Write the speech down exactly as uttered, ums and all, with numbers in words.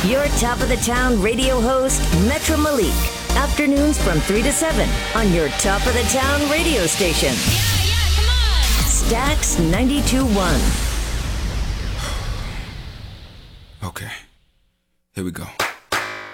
Your top of the town radio host, Metro Malik. Afternoons from three to seven on your top of the town radio station. Yeah, yeah, come on. Stax ninety-two point one. Okay, here we go.